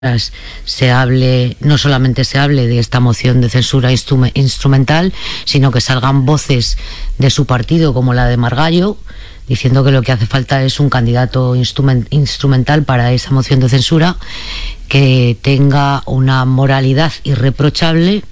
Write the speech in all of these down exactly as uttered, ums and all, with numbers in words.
se hable, no solamente se hable de esta moción de censura instrum- instrumental, sino que salgan voces de su partido como la de Margallo, diciendo que lo que hace falta es un candidato instrument- instrumental para esa moción de censura que tenga una moralidad irreprochable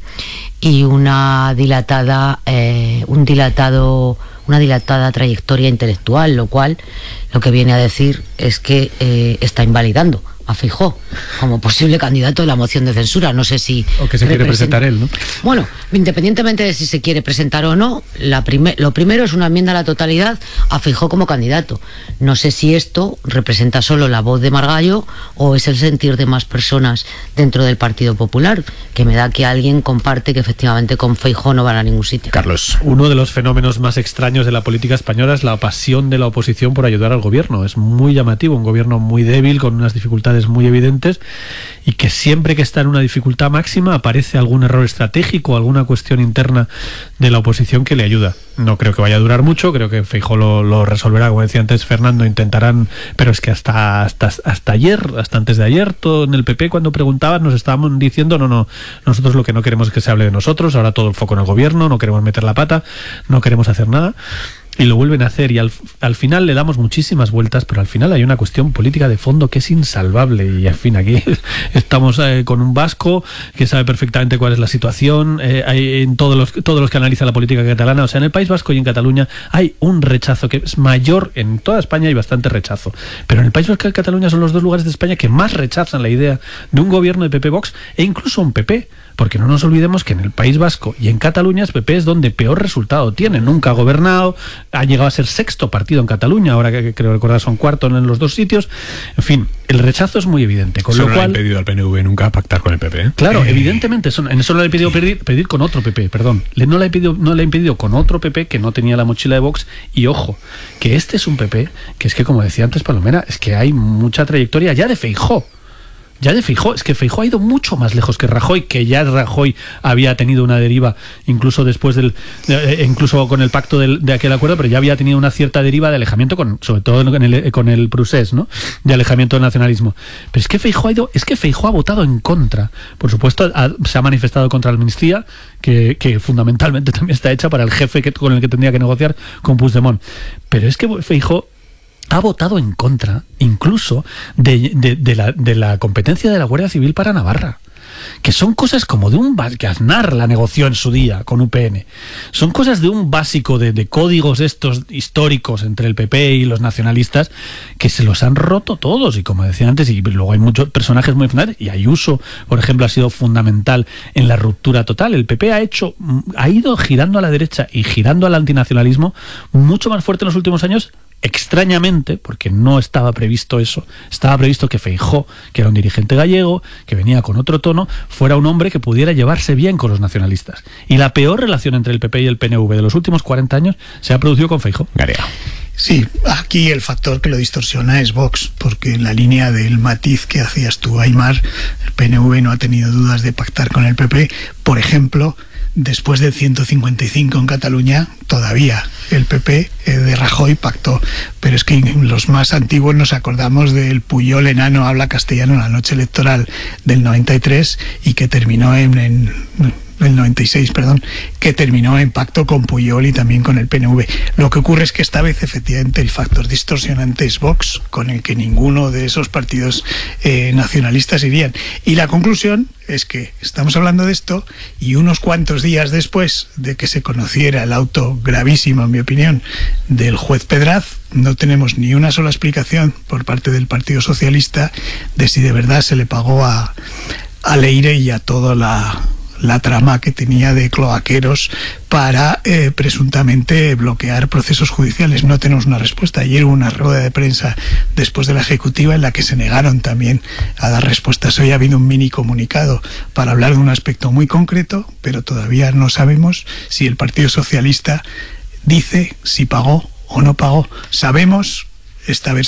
y una dilatada, eh, un dilatado, una dilatada trayectoria intelectual, lo cual lo que viene a decir es que eh, está invalidando a Feijóo como posible candidato de la moción de censura. No sé si... O que se quiere presentar él, ¿no? Bueno, independientemente de si se quiere presentar o no, la prime- lo primero es una enmienda a la totalidad a Feijóo como candidato. No sé si esto representa solo la voz de Margallo o es el sentir de más personas dentro del Partido Popular, que me da que alguien comparte que efectivamente con Feijóo no van a ningún sitio. Carlos. Uno de los fenómenos más extraños de la política española es la pasión de la oposición por ayudar al gobierno. Es muy llamativo, un gobierno muy débil, con unas dificultades muy evidentes, y que siempre que está en una dificultad máxima aparece algún error estratégico, alguna cuestión interna de la oposición que le ayuda. No creo que vaya a durar mucho, creo que Feijóo lo, lo resolverá, como decía antes Fernando, intentarán, pero es que hasta, hasta, hasta ayer, hasta antes de ayer, todo en el P P cuando preguntaban nos estaban diciendo no, no, nosotros lo que no queremos es que se hable de nosotros, ahora todo el foco en el gobierno, no queremos meter la pata, no queremos hacer nada. Y lo vuelven a hacer, y al, al final le damos muchísimas vueltas, pero al final hay una cuestión política de fondo que es insalvable. Y al fin, aquí estamos eh, con un vasco que sabe perfectamente cuál es la situación, eh, hay en todos los, todos los que analizan la política catalana, o sea, en el País Vasco y en Cataluña hay un rechazo que es mayor. En toda España hay bastante rechazo, pero en el País Vasco y Cataluña son los dos lugares de España que más rechazan la idea de un gobierno de P P-Vox, e incluso un P P. Porque no nos olvidemos que en el País Vasco y en Cataluña el P P es donde peor resultado tiene. Nunca ha gobernado, ha llegado a ser sexto partido en Cataluña, ahora que creo recordar son cuarto en los dos sitios. En fin, el rechazo es muy evidente. Con eso lo no cual, le ha impedido al P N V nunca pactar con el P P, ¿eh? Claro, eh. evidentemente, eso, en eso no le ha impedido pedir, pedir con otro P P, perdón. Le, no, le ha impedido, no le ha impedido con otro P P que no tenía la mochila de Vox. Y ojo, que este es un P P que es que, como decía antes Palomera, es que hay mucha trayectoria ya de Feijóo. Ya de Feijóo, es que Feijóo ha ido mucho más lejos que Rajoy, que ya Rajoy había tenido una deriva, incluso después del, eh, incluso con el pacto del, de aquel acuerdo, pero ya había tenido una cierta deriva de alejamiento, con, sobre todo con el, con el Prusés, ¿no? De alejamiento del nacionalismo. Pero es que Feijóo ha ido, es que Feijóo ha votado en contra. Por supuesto, ha, se ha manifestado contra la amnistía, que, que fundamentalmente también está hecha para el jefe que, con el que tendría que negociar, con Puigdemont. Pero es que Feijóo ha votado en contra incluso de, de, de, la, de la competencia de la Guardia Civil para Navarra, que son cosas como de un... que Aznar la negoció en su día con U P N, son cosas de un básico de, de códigos estos históricos entre el P P y los nacionalistas que se los han roto todos. Y como decía antes, y luego hay muchos personajes muy fundamentales, y Ayuso, por ejemplo, ha sido fundamental en la ruptura total. El P P ha hecho, ha ido girando a la derecha y girando al antinacionalismo mucho más fuerte en los últimos años. Extrañamente, porque no estaba previsto eso, estaba previsto que Feijóo, que era un dirigente gallego, que venía con otro tono, fuera un hombre que pudiera llevarse bien con los nacionalistas. Y la peor relación entre el P P y el P N V de los últimos cuarenta años se ha producido con Feijóo. Garea. Sí, aquí el factor que lo distorsiona es Vox, porque en la línea del matiz que hacías tú, Aimar, el P N V no ha tenido dudas de pactar con el P P. Por ejemplo, después del ciento cincuenta y cinco en Cataluña, todavía el P P eh, de Rajoy pactó. Pero es que los más antiguos nos acordamos del Puyol enano habla castellano en la noche electoral del noventa y tres y que terminó en... en el noventa y seis, perdón, que terminó en pacto con Puyol y también con el P N V. Lo que ocurre es que esta vez efectivamente el factor distorsionante es Vox, con el que ninguno de esos partidos eh, nacionalistas irían. Y la conclusión es que estamos hablando de esto y unos cuantos días después de que se conociera el auto gravísimo, en mi opinión, del juez Pedraz, no tenemos ni una sola explicación por parte del Partido Socialista de si de verdad se le pagó a, a Leire y a toda la... la trama que tenía de cloaqueros para eh, presuntamente bloquear procesos judiciales. No tenemos una respuesta. Ayer hubo una rueda de prensa después de la ejecutiva en la que se negaron también a dar respuestas. Hoy ha habido un mini comunicado para hablar de un aspecto muy concreto, pero todavía no sabemos si el Partido Socialista dice si pagó o no pagó. Sabemos esta versión,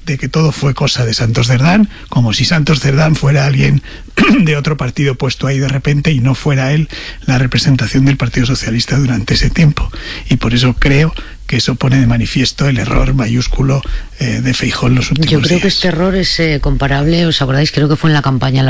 de que todo fue cosa de Santos Cerdán, como si Santos Cerdán fuera alguien de otro partido puesto ahí de repente y no fuera él la representación del Partido Socialista durante ese tiempo. Y por eso creo que eso pone de manifiesto el error mayúsculo eh, de Feijóo en los últimos días. Yo creo días. que este error es eh, comparable, ¿os acordáis? Creo que fue en la campaña